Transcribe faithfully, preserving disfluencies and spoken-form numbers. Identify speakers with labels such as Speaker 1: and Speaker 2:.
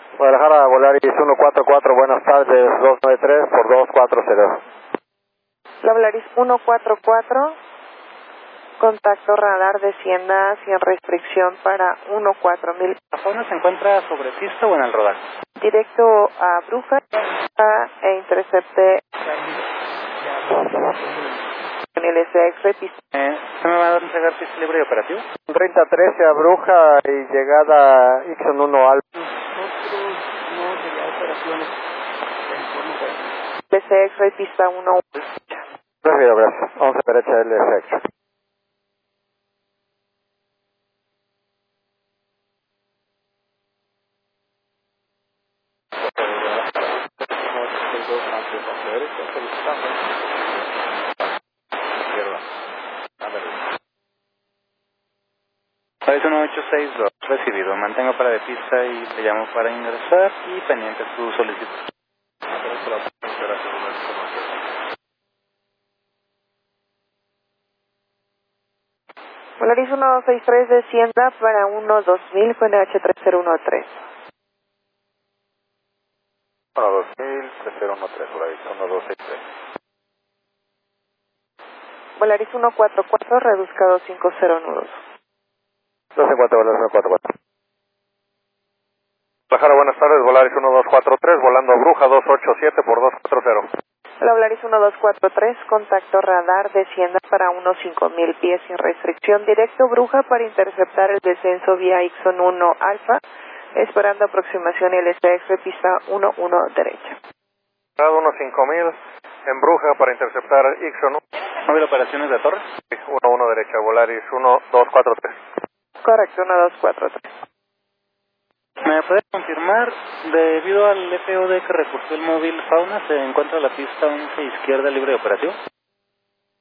Speaker 1: Guadalajara, Volaris ciento cuarenta y cuatro, buenas tardes, dos nueve tres por dos cuatro cero.
Speaker 2: La Volaris ciento cuarenta y cuatro, contacto radar, descienda sin restricción para uno cuatro mil.
Speaker 3: ¿La fauna se encuentra sobre pista o en el radar?
Speaker 2: Directo a Bruja e intercepte en el S X pista.
Speaker 3: Eh, ¿Se me va a entregar pista libre y operativo?
Speaker 1: treinta trece a Bruja y llegada Ixon uno Alfa.
Speaker 2: S X pista uno.
Speaker 1: Recibido, gracias. once derecha L S X.
Speaker 3: Volaris uno ocho seis dos, recibido. Mantengo para de pista y te llamo para ingresar y pendiente tu solicitud.
Speaker 2: Volaris uno dos seis tres, descienda para uno dos mil con H tres cero uno tres.
Speaker 1: uno dos mil, tres cero uno tres, Volaris uno dos seis tres.
Speaker 2: Volaris ciento cuarenta y cuatro, reduzca doscientos cincuenta nudos.
Speaker 1: doce cuatro, Volaris ciento cuarenta y cuatro. Guadalajara, buenas tardes, Volaris uno dos cuatro tres, volando a Bruja dos ocho siete por dos cuatro cero.
Speaker 2: La Volaris ciento dos cuarenta y tres, contacto radar, descienda para unos cinco mil pies sin restricción, directo Bruja para interceptar el descenso vía Ixon uno Alfa, esperando aproximación L S X pista uno uno derecha.
Speaker 1: uno cinco mil en Bruja para interceptar Ixon uno.
Speaker 3: ¿Móvil operaciones de torre?
Speaker 1: uno uno derecha, Volaris uno dos cuatro tres.
Speaker 2: Correcto, uno dos cuatro tres.
Speaker 3: ¿Me puede confirmar, debido al F O D que recursó el móvil Fauna, se encuentra la pista once izquierda libre de operativo?